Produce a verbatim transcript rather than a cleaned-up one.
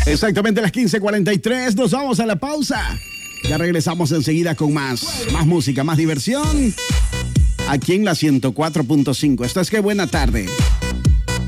Exactamente a las quince cuarenta y tres, nos vamos a la pausa. Ya regresamos enseguida con más, más música, más diversión. Aquí en la ciento cuatro punto cinco. Esto es Qué Buena Tarde.